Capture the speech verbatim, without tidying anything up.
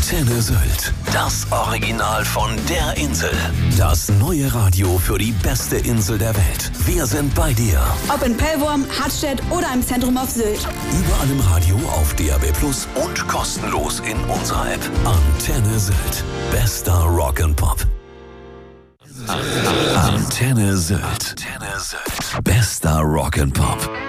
Antenne Sylt. Das Original von der Insel. Das neue Radio für die beste Insel der Welt. Wir sind bei dir. Ob in Pellworm, Hartstedt oder im Zentrum auf Sylt. Überall im Radio, auf D A B Plus und kostenlos in unserer App. Antenne Sylt. Bester Rock'n'Pop. Antenne Sylt. Antenne Sylt. Bester Rock'n'Pop.